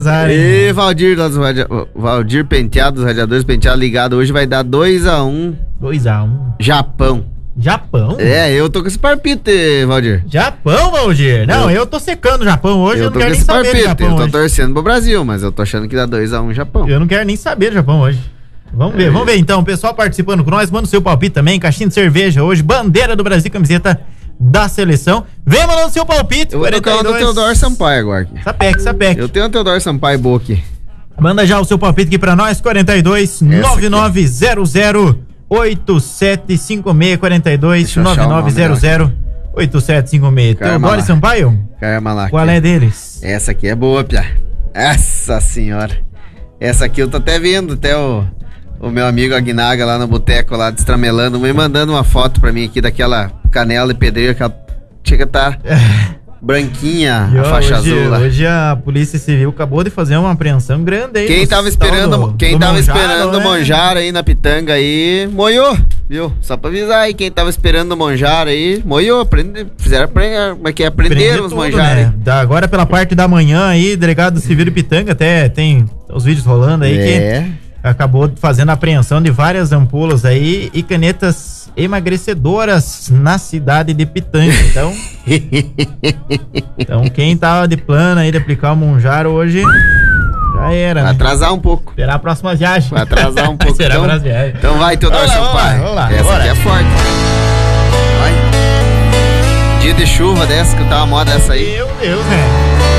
E Valdir Penteado, dos Radiadores Penteado ligado. Hoje vai dar 2-1. 2-1. Japão. Eu tô com esse palpite, Valdir. Japão, Valdir? Não, eu tô secando o Japão hoje, eu não quero nem saber do Japão. Eu tô torcendo pro Brasil, mas eu tô achando que dá 2-1 Japão. Eu não quero nem saber do Japão hoje. Vamos ver então, o pessoal participando com nós, manda o seu palpite também, caixinha de cerveja hoje, bandeira do Brasil, camiseta da seleção. Vem mandando o seu palpite. Eu vou colocar o Teodoro Sampaio agora aqui. Sapeque. Eu tenho o Teodoro Sampaio boa aqui. Manda já o seu palpite aqui pra nós, 42 9900 8756, 9900 8756. Teodoro Sampaio? Qual é deles? Essa aqui é boa, Pia. Essa senhora. Essa aqui eu tô até vendo, até o meu amigo Aguinaga lá no boteco, lá destramelando, me mandando uma foto pra mim aqui daquela canela e pedreira que ela chega a tá branquinha, a faixa azul lá. Hoje a Polícia Civil acabou de fazer uma apreensão grande aí. Quem tava esperando o Monjaro aí na pitanga aí, moiou, viu? Só pra avisar aí, quem tava esperando o Monjaro aí, moiou, aprenderam os Monjaros. Né? Agora pela parte da manhã aí, delegado civil de Pitanga, até tem os vídeos rolando aí que acabou fazendo a apreensão de várias ampolas aí e canetas emagrecedoras na cidade de Pitanga. Então quem tava de plano aí de aplicar o Monjaro hoje já era. Vai atrasar um pouco. Esperar a próxima viagem. Vai atrasar um pouco. Então vai, Teodoro Sampaio. Vamos lá. Essa aqui é forte. Vai. Dia de chuva dessa, que tá uma moda essa aí. Meu Deus, né?